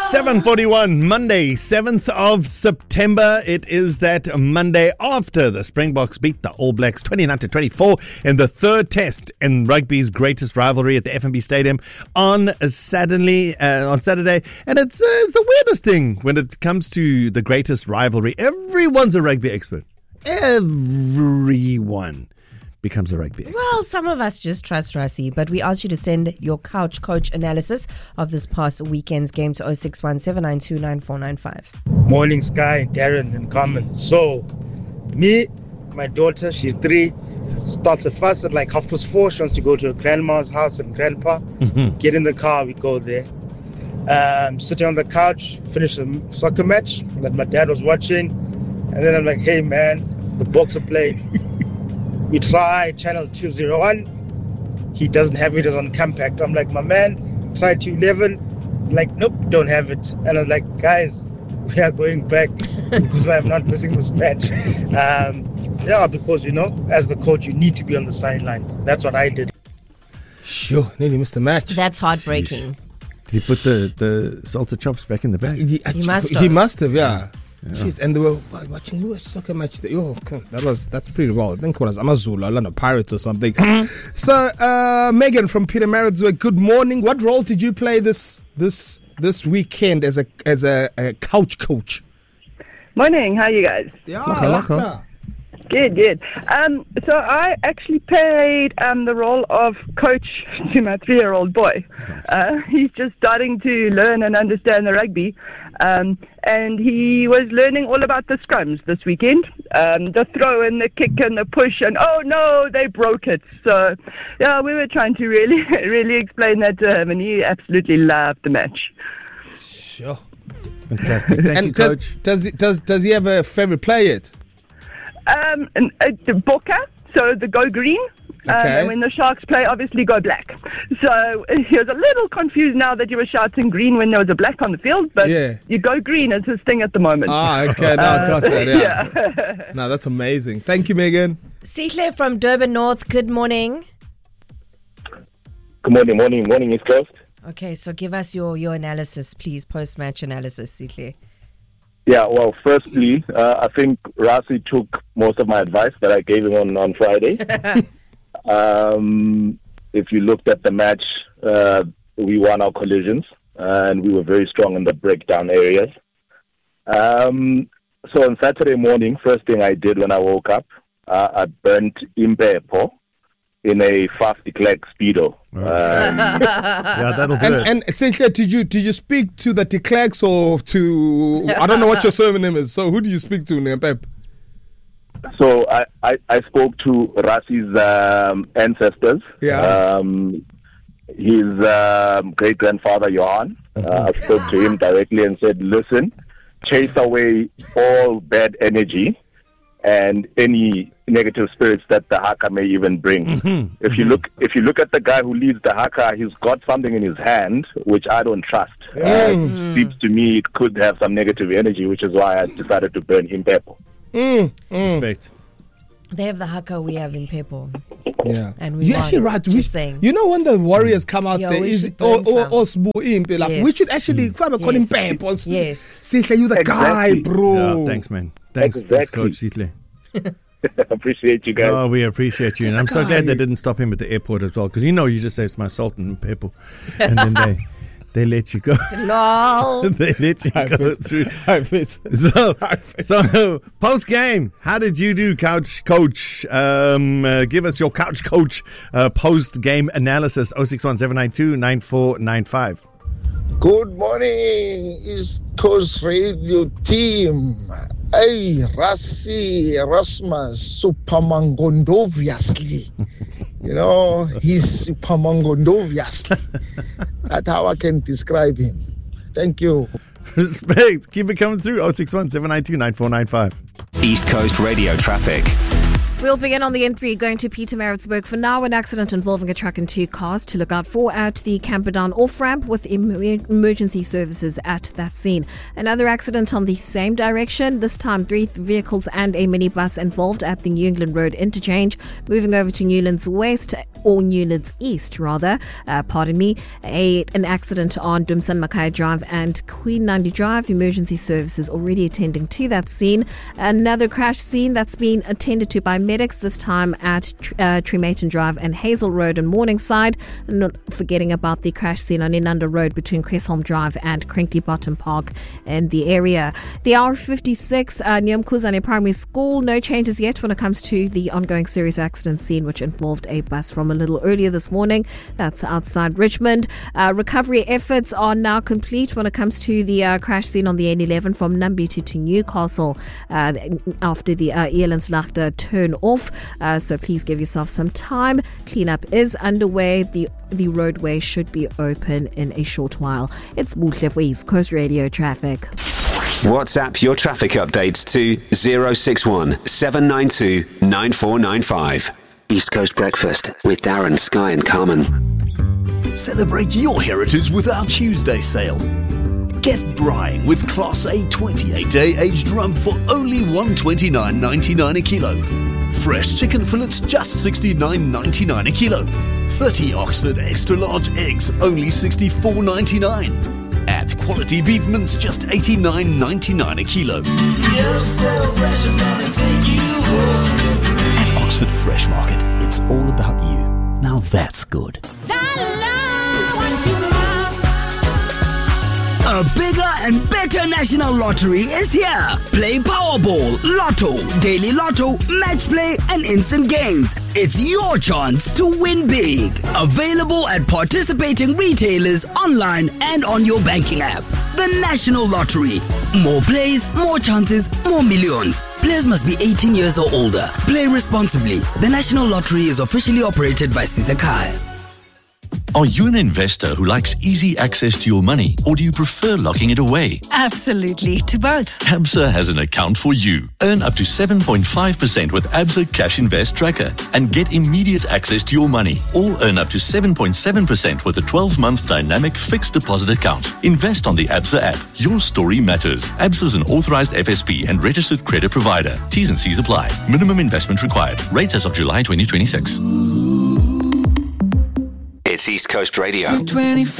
7:41, Monday, 7th of September. It is that Monday after the Springboks beat the All Blacks 29-24 in the third test in rugby's greatest rivalry at the FNB Stadium on Saturday. And it's the weirdest thing when it comes to the greatest rivalry. Everyone's a rugby expert. Everyone becomes a rugby expert. Well, some of us just trust Rassie, but we asked you to send your couch coach analysis of this past weekend's game to 061-792-9495. Morning, Sky, Darren, and Carmen. So, my daughter, she's 3, starts a fuss at like 4:30. She wants to go to her grandma's house and grandpa. Get in the car, we go there. Sitting on the couch, finish the soccer match that my dad was watching. And then I'm like, hey, man, the Boks are playing. We try channel 201. He doesn't have it as on compact. I'm like, my man, try 211. Like, nope, don't have it. And I was like, guys, we are going back because I'm not missing this match. Because, as the coach, you need to be on the sidelines. That's what I did. Sure, nearly missed the match. That's heartbreaking. Did he put the salted chops back in the bag? He must have, yeah. Jeez, and they were watching a soccer match. That's pretty wild. I think it was Amazulu, Orlando Pirates or something. So, Megan from Peter Maritzburg, good morning. What role did you play this weekend as a couch coach? Morning, how are you guys? Yeah. Good. So I actually played the role of coach to my 3-year-old boy. Nice. He's just starting to learn and understand the rugby. And he was learning all about the scrums this weekend. The throw and the kick and the push and, oh no, they broke it. So, yeah, we were trying to really, really explain that to him, and he absolutely loved the match. Sure. Fantastic. Thank you, Coach. Does he have a favorite player yet? Boka, so the Go Green. Okay. And when the Sharks play, obviously go black. So he was a little confused now that you were shouting green when there was a black on the field, but you go green is his thing at the moment. Okay, now I got that, yeah. No, that's amazing. Thank you, Megan. Sihle from Durban North, good morning. Good morning, East Coast. Okay, so give us your analysis, please, post-match analysis, Sihle. Yeah, well, firstly, I think Rassie took most of my advice that I gave him on Friday. If you looked at the match, we won our collisions, and we were very strong in the breakdown areas. So on Saturday morning, first thing I did when I woke up, I burnt Impepo in a fast declared speedo. Yeah, that'll do it. And essentially, did you speak to the de Klerks or to, I don't know what your surname is, so who do you speak to, Pep? So I spoke to Rassie's ancestors. Yeah. His great-grandfather, Johan. I spoke to him directly and said, listen, chase away all bad energy and any negative spirits that the haka may even bring. If you look at the guy who leads the haka, he's got something in his hand which I don't trust. It seems to me it could have some negative energy, which is why I decided to burn Impepo. Respect. They have the haka, we have in Pepo. Yeah. And You're actually right. When the Warriors come out there, we should actually call him Pepo. Yes. Sihle, you the guy, bro. Yeah, thanks, man. Thanks, Coach Sihle. Appreciate you guys. Oh, we appreciate you. And I'm so glad they didn't stop him at the airport as well, because you just say it's my salt and pepper, and then they let you go. Lol. They let you go through. So post game, how did you do, Couch Coach? Give us your Couch Coach post game analysis. 061-792-9495. Good morning, East Coast Radio team. Hey, Rassie Erasmus, supermangondoviously. He's supermangondoviously. That's how I can describe him. Thank you. Respect. Keep it coming through. 061-792-9495. East Coast Radio traffic. We'll begin on the N3 going to Pietermaritzburg. For now, an accident involving a truck and 2 cars to look out for at the Camperdown off-ramp with emergency services at that scene. Another accident on the same direction, this time 3 vehicles and a minibus involved at the New England Road interchange. Moving over to Newlands West, or Newlands East rather, an accident on Dumson Mackay Drive and Queen Nandi Drive. Emergency services already attending to that scene. Another crash scene that's been attended to by medics, this time at Trematon Drive and Hazel Road in Morningside. Not forgetting about the crash scene on Inanda Road between Cressholm Drive and Crinkley Bottom Park in the area. The R56 near Mkhuzane Primary School, no changes yet when it comes to the ongoing serious accident scene which involved a bus from a little earlier this morning. That's outside Richmond. Recovery efforts are now complete when it comes to the crash scene on the N11 from Nambiti to Newcastle after the Elandslaagte turn off. So please give yourself some time. Cleanup is underway. The roadway should be open in a short while. It's Muhle for East Coast Radio Traffic. WhatsApp your traffic updates to 061 792 9495. East Coast Breakfast with Darren, Sky and Carmen. Celebrate your heritage with our Tuesday sale. Get Brying with Class A 28-day aged rump for only $129.99 a kilo. Fresh chicken fillets just $69.99 a kilo. 30 Oxford extra large eggs only $64.99. At quality beef mince just $89.99 a kilo. You're so fresh, I'm gonna take you home. At Oxford Fresh Market, it's all about you. Now that's good. A bigger and better national lottery is here. Play Powerball, Lotto, Daily Lotto, Match Play, and Instant Games. It's your chance to win big. Available at participating retailers, online, and on your banking app. The National Lottery. More plays, more chances, more millions. Players must be 18 years or older. Play responsibly. The National Lottery is officially operated by Sisakai. Are you an investor who likes easy access to your money, or do you prefer locking it away? Absolutely, to both. ABSA has an account for you. Earn up to 7.5% with ABSA Cash Invest Tracker and get immediate access to your money, or earn up to 7.7% with a 12-month dynamic fixed deposit account. Invest on the ABSA app. Your story matters. ABSA is an authorized FSP and registered credit provider. T's and C's apply. Minimum investment required. Rates as of July 2026. It's East Coast Radio.